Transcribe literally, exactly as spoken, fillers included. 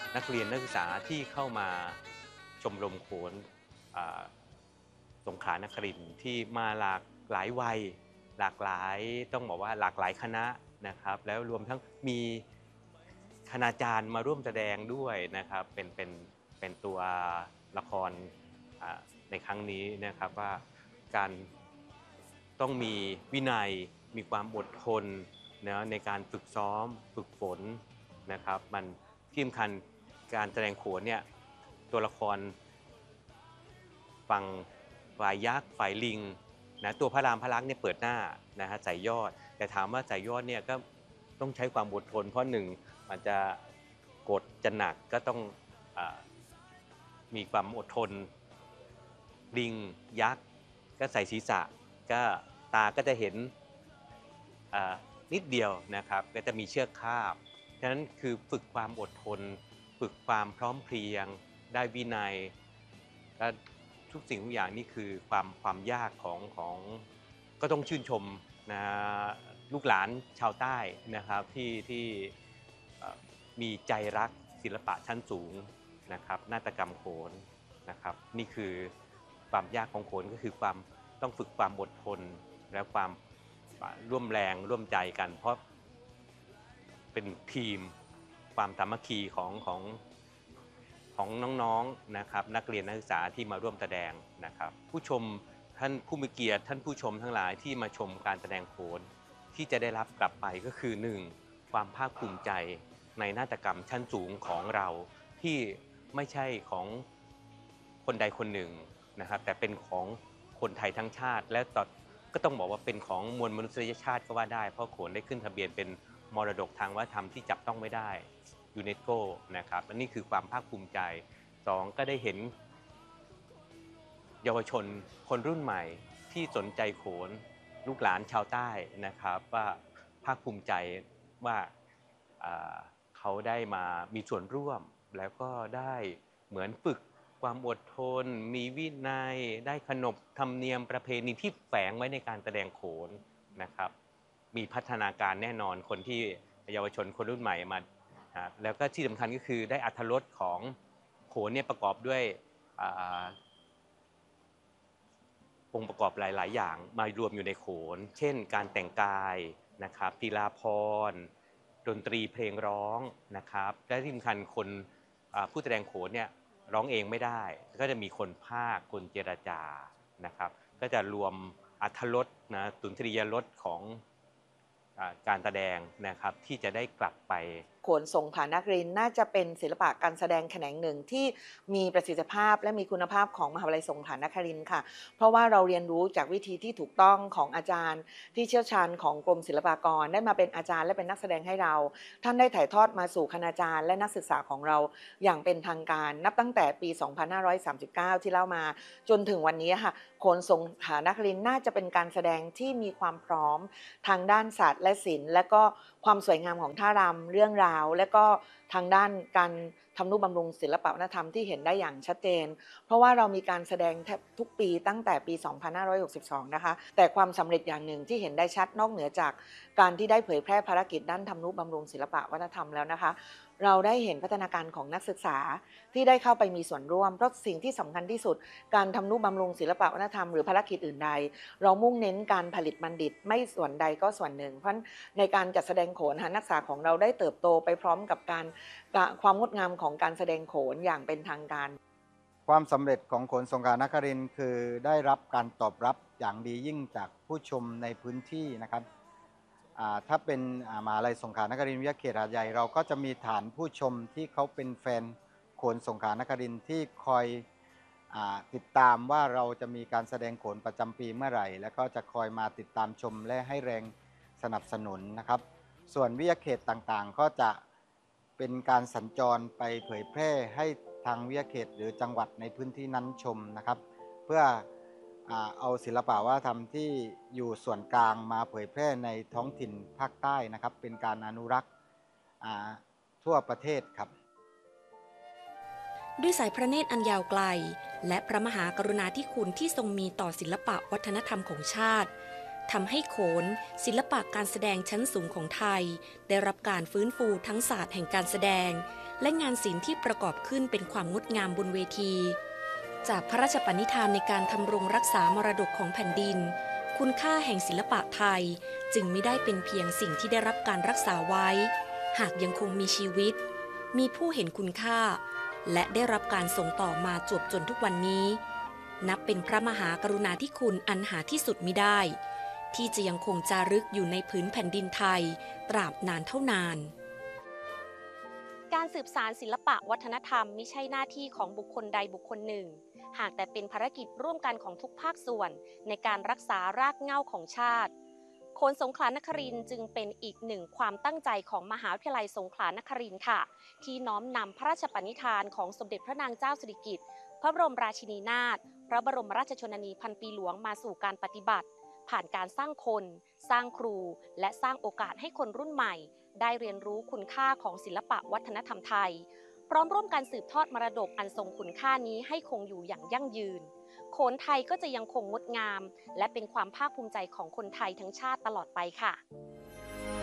นักเรียนนักศึกษาที่เข้ามาชมรมโขนสงขลานครินทร์ที่มาหลากหลายวัยหลากหลายต้องบอกว่าหลากหลายคณะนะครับแล้วรวมทั้งมีคณาจารย์มาร่วมแสดงด้วยนะครับเป็นเป็นเป็นตัวละครในครั้งนี้นะครับว่าการต้องมีวินัยมีความอดทนนะในการฝึกซ้อมฝึกฝนนะครับมันที่สำคัญการแสดงโขนเนี่ยตัวละครฝั่งฝ่ายยักษ์ฝ่ายลิงนะตัวพระรามพระลักษณ์เนี่ยเปิดหน้านะฮะใส่ยอดแต่ถามว่าใส่ยอดเนี่ยก็ต้องใช้ความอดทนเพราะหนึ่งมันจะกดจะหนักก็ต้องอมีความอดทนลิงยักษ์ก็ใส่ศีรษะก็ตาก็จะเห็นนิดเดียวนะครับก็จะมีเชือกคาบฉะนั้นคือฝึกความอดทนฝึกความพร้อมเพรียงได้วินัยและทุกสิ่งทุกอย่างนี่คือความความยากของของก็ต้องชื่นชมนะลูกหลานชาวใต้นะครับที่ที่มีใจรักศิลปะชั้นสูงนะครับนาฏกรรมโขนนะครับนี่คือความยากของโขนก็คือความต้องฝึกความอดทนและความร่วมแรงร่วมใจกันเพราะเป็นทีมความสามัคคีของของของน้องๆนะครับนักเรียนนักศึกษาที่มาร่วมแสดงนะครับผู้ชมท่านผู้มีเกียรติท่านผู้ชมทั้งหลายที่มาชมการแสดงโขนที่จะได้รับกลับไปก็คือหนึ่งความภาคภูมิใจในนาฏกรรมชั้นสูงของเราที่ไม่ใช่ของคนใดคนหนึ่งนะครับแต่เป็นของคนไทยทั้งชาติและต่อก็ต้องบอกว่าเป็นของมวลมนุษยชาติก็ว่าได้เพราะโขนได้ขึ้นทะเบียนเป็นมรดกทางวัฒนธรรมที่จับต้องไม่ได้ยูเนสโกนะครับและนี่คือความภาคภูมิใจสองก็ได้เห็นเยาวชนคนรุ่นใหม่ที่สนใจโขนลูกหลานชาวใต้นะครับว่าภาคภูมิใจว่าเขาได้มามีส่วนร่วมแล้วก็ได้เหมือนฝึกความอดทนมีวินัยได้ขนบธรรมเนียมประเพณีที่แฝงไว้ในการแสดงโขนนะครับมีพัฒนาการแน่นอนคนที่เยาวชนคนรุ่นใหม่มาแล้วก็ที่สำคัญก็คือได้อรรถรสของโขนเนี่ยประกอบด้วยองค์ประกอบหลายๆอย่างมารวมอยู่ในโขนเช่นการแต่งกายนะครับกีฬาภรณ์ดนตรีเพลงร้องนะครับและที่สำคัญคนผู้แสดงโขนเนี่ยร้องเองไม่ได้ก็จะมีคนพากย์คนเจรจานะครับก็จะรวมอรรถรสนะสุนทรียรสของการแสดงนะครับที่จะได้กลับไปโขนสงขลานครินทร์น่าจะเป็นศิลปะการแสดงแขนงหนึ่งที่มีประสิทธิภาพและมีคุณภาพของมหาวิทยาลัยสงขลานครินทร์ค่ะเพราะว่าเราเรียนรู้จากวิธีที่ถูกต้องของอาจารย์ที่เชี่ยวชาญของกรมศิลปากรได้มาเป็นอาจารย์และเป็นนักแสดงให้เราท่านได้ถ่ายทอดมาสู่คณาจารย์และนักศึกษาของเราอย่างเป็นทางการนับตั้งแต่ปีสองพันห้าร้อยสามสิบเก้าที่เล่ามาจนถึงวันนี้ค่ะโขนสงขลานครินทร์น่าจะเป็นการแสดงที่มีความพร้อมทางด้านศาสตร์และศิลป์และก็ความสวยงามของท่ารำเรื่องราวและก็ทางด้านการทำนุบำรุงศิลปวัฒนธรรมที่เห็นได้อย่างชัดเจนเพราะว่าเรามีการแสดงแทบทุกปีตั้งแต่ปีสองพันห้าร้อยหกสิบสองนะคะแต่ความสำเร็จอย่างหนึ่งที่เห็นได้ชัดนอกเหนือจากการที่ได้เผยแพร่ภารกิจด้านทำนุบำรุงศิลปวัฒนธรรมแล้วนะคะเราได้เห็นพัฒนาการของนักศึกษาที่ได้เข้าไปมีส่วนร่วมเพราะสิ่งที่สำคัญที่สุดการทำนุบำรุงศิลปวัฒนธรรมหรือภารกิจอื่นใดเรามุ่งเน้นการผลิตบัณฑิตไม่ส่วนใดก็ส่วนหนึ่งเพราะในการจัดแสดงโขนนักศึกษาของเราได้เติบโตไปพร้อมกับการความงดงามของการแสดงโขนอย่างเป็นทางการความสำเร็จของโขนสงขลานครินทร์คือได้รับการตอบรับอย่างดียิ่งจากผู้ชมในพื้นที่นะครับถ้าเป็นมหาวิทยาลัยสงขลานครินทร์วิทยาเขตหาดใหญ่เราก็จะมีฐานผู้ชมที่เขาเป็นแฟนโขนสงขลานครินทร์ที่คอยติดตามว่าเราจะมีการแสดงโขนประจำปีเมื่อไหร่แล้วก็จะคอยมาติดตามชมและให้แรงสนับสนุนนะครับส่วนวิทยาเขตต่างๆก็จะเป็นการสัญจรไปเผยแพร่ให้ทางวิทยาเขตหรือจังหวัดในพื้นที่นั้นชมนะครับเพื่อเอาศิลปะวัฒนธรรมที่อยู่ส่วนกลางมาเผยแพร่ในท้องถิ่นภาคใต้นะครับเป็นการอนุรักษ์ทั่วประเทศครับด้วยสายพระเนตรอันยาวไกลและพระมหากรุณาธิคุณที่ทรงมีต่อศิลปะวัฒนธรรมของชาติทำให้โขนศิลปะการแสดงชั้นสูงของไทยได้รับการฟื้นฟูทั้งศาสตร์แห่งการแสดงและงานศิลป์ที่ประกอบขึ้นเป็นความงดงามบนเวที จากพระราชปณิธานในการทำรงรักษามรดกของแผ่นดินคุณค่าแห่งศิลปะไทยจึงไม่ได้เป็นเพียงสิ่งที่ได้รับการรักษาไว้หากยังคงมีชีวิตมีผู้เห็นคุณค่าและได้รับการส่งต่อมาจวบจนทุกวันนี้นับเป็นพระมหากรุณาธิคุณอันหาที่สุดมิได้ที่จะยังคงจารึกอยู่ในผืนแผ่นดินไทยตราบนานเท่านานการสืบสานศิลปะวัฒนธรรมมิใช่หน้าที่ของบุคคลใดบุคคลหนึ่งหากแต่เป็นภารกิจร่วมกันของทุกภาคส่วนในการรักษารากเหง้าของชาติโขนสงขลานครินทร์จึงเป็นอีกหนึ่งความตั้งใจของมหาวิทยาลัยสงขลานครินทร์ค่ะที่น้อมนำพระราชปณิธานของสมเด็จพระนางเจ้าสิริกิติ์พระบรมราชินีนาถพระบรมราชชนนีพันปีหลวงมาสู่การปฏิบัติผ่านการสร้างคนสร้างครูและสร้างโอกาสให้คนรุ่นใหม่ได้เรียนรู้คุณค่าของศิลปะวัฒนธรรมไทยพร้อมร่วมกันสืบทอดมรดกอันทรงคุณค่านี้ให้คงอยู่อย่างยั่งยืนโขนไทยก็จะยังคงงดงามและเป็นความภาคภูมิใจของคนไทยทั้งชาติตลอดไปค่ะ